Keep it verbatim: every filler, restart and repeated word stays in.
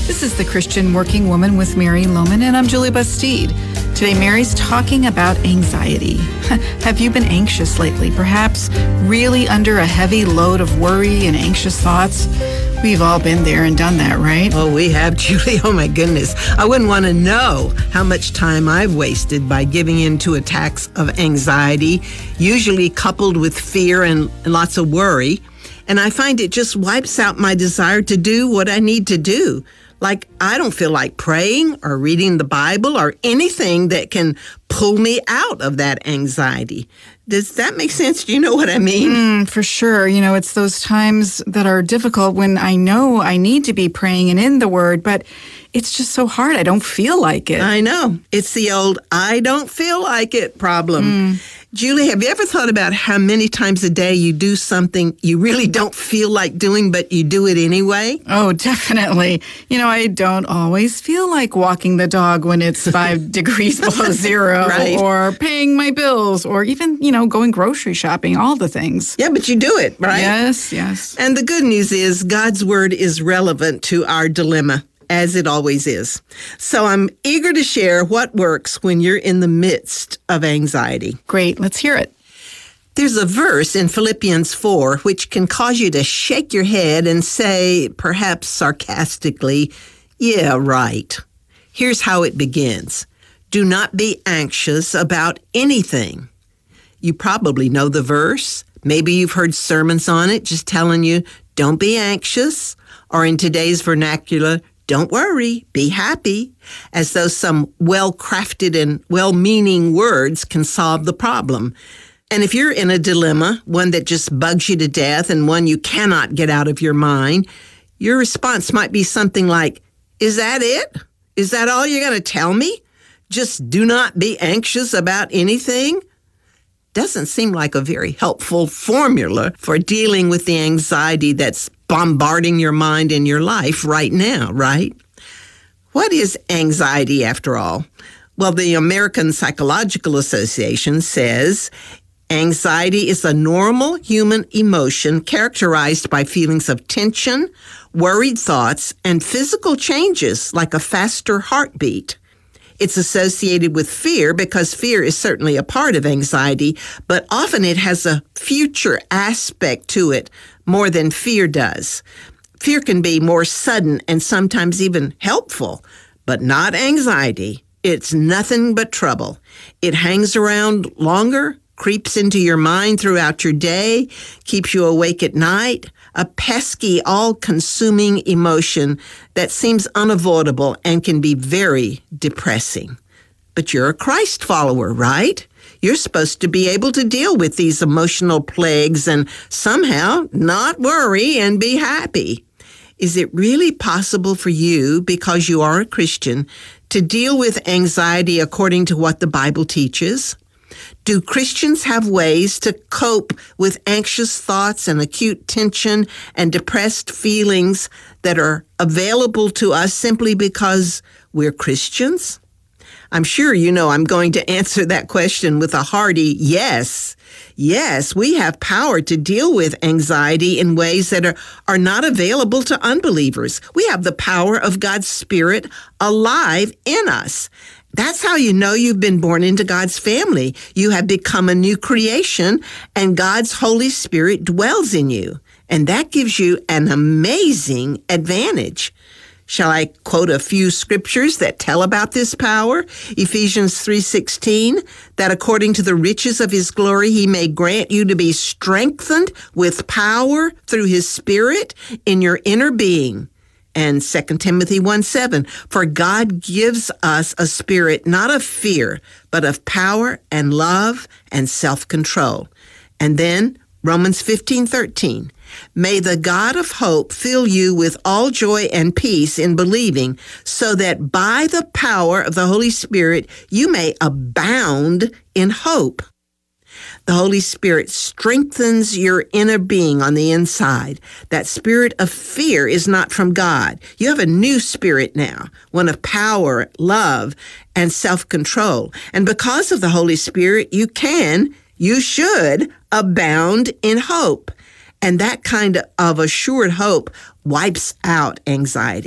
This is The Christian Working Woman with Mary Lohman, and I'm Julie Bastide. Today, Mary's talking about anxiety. Have you been anxious lately? Perhaps really under a heavy load of worry and anxious thoughts? We've all been there and done that, right? Oh, we have, Julie. Oh, my goodness. I wouldn't want to know how much time I've wasted by giving in to attacks of anxiety, usually coupled with fear and lots of worry. And I find it just wipes out my desire to do what I need to do. Like, I don't feel like praying or reading the Bible or anything that can pull me out of that anxiety. Does that make sense? Do you know what I mean? Mm, for sure. You know, it's those times that are difficult when I know I need to be praying and in the Word, but it's just so hard. I don't feel like it. I know. It's the old, I don't feel like it problem. Mm. Julie, have you ever thought about how many times a day you do something you really don't feel like doing, but you do it anyway? Oh, definitely. You know, I don't always feel like walking the dog when it's five degrees below zero, right. Or paying my bills, or even, you know, going grocery shopping, all the things. Yeah, but you do it, right? Yes, yes. And the good news is God's Word is relevant to our dilemma, as it always is. So I'm eager to share what works when you're in the midst of anxiety. Great. Let's hear it. There's a verse in Philippians four which can cause you to shake your head and say, perhaps sarcastically, yeah, right. Here's how it begins. Do not be anxious about anything. You probably know the verse. Maybe you've heard sermons on it just telling you, don't be anxious. Or in today's vernacular, don't worry, be happy, as though some well-crafted and well-meaning words can solve the problem. And if you're in a dilemma, one that just bugs you to death and one you cannot get out of your mind, your response might be something like, is that it? Is that all you're going to tell me? Just do not be anxious about anything? Doesn't seem like a very helpful formula for dealing with the anxiety that's bombarding your mind and your life right now, right? What is anxiety, after all? Well, the American Psychological Association says anxiety is a normal human emotion characterized by feelings of tension, worried thoughts, and physical changes like a faster heartbeat. It's associated with fear because fear is certainly a part of anxiety, but often it has a future aspect to it more than fear does. Fear can be more sudden and sometimes even helpful, but not anxiety. It's nothing but trouble. It hangs around longer, creeps into your mind throughout your day, keeps you awake at night, a pesky, all-consuming emotion that seems unavoidable and can be very depressing. But you're a Christ follower, right? You're supposed to be able to deal with these emotional plagues and somehow not worry and be happy. Is it really possible for you, because you are a Christian, to deal with anxiety according to what the Bible teaches? Do Christians have ways to cope with anxious thoughts and acute tension and depressed feelings that are available to us simply because we're Christians? I'm sure you know I'm going to answer that question with a hearty yes. Yes, we have power to deal with anxiety in ways that are, are not available to unbelievers. We have the power of God's Spirit alive in us. That's how you know you've been born into God's family. You have become a new creation, and God's Holy Spirit dwells in you. And that gives you an amazing advantage. Shall I quote a few scriptures that tell about this power? Ephesians three sixteen, that according to the riches of his glory, he may grant you to be strengthened with power through his Spirit in your inner being. And Second Timothy one seven, for God gives us a spirit not of fear, but of power and love and self-control. And then Romans fifteen thirteen, may the God of hope fill you with all joy and peace in believing, so that by the power of the Holy Spirit you may abound in hope. The Holy Spirit strengthens your inner being on the inside. That spirit of fear is not from God. You have a new spirit now, one of power, love, and self-control. And because of the Holy Spirit, you can, you should abound in hope. And that kind of assured hope wipes out anxiety.